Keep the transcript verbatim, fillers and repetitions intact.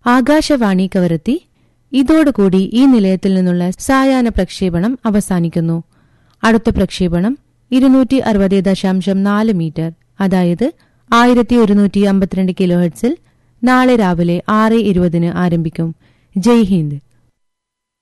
ആകാശവാണി കവരത്തി. ഇതോടുകൂടി ഈ നിലയത്തിൽ നിന്നുള്ള സായാഹ്ന പ്രക്ഷേപണം അവസാനിക്കുന്നു. അടുത്ത പ്രക്ഷേപണം ഇരുന്നൂറ്റി അറുപത് ദശാംശം നാല് മീറ്റർ, അതായത് ആയിരത്തി ഒരുന്നൂറ്റി അമ്പത്തിരണ്ട് കിലോ ഹെർട്സിൽ നാളെ രാവിലെ ആറ് ഇരുപതിന് ആരംഭിക്കും. ജയ് ഹിന്ദ്.